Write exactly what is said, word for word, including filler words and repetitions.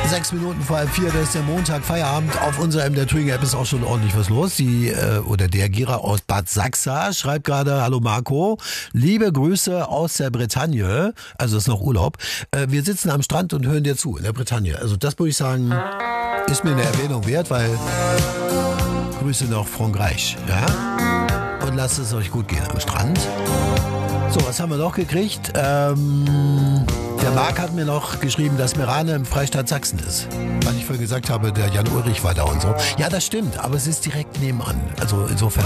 Sechs Minuten vor halb vier, das ist der Montag, Feierabend. Auf unserer M der Tübingen App ist auch schon ordentlich was los. Die, äh, oder der Gira aus Bad Sachsa schreibt gerade, hallo Marco, liebe Grüße aus der Bretagne, also ist noch Urlaub. Äh, wir sitzen am Strand und hören dir zu in der Bretagne. Also das würde ich sagen, ist mir eine Erwähnung wert, weil Grüße nach Frankreich, ja? Und lasst es euch gut gehen am Strand. So, was haben wir noch gekriegt? Ähm, der Marc hat mir noch geschrieben, dass Merane im Freistaat Sachsen ist. Weil ich vorhin gesagt habe, der Jan Ulrich war da und so. Ja, das stimmt, aber es ist direkt nebenan. Also insofern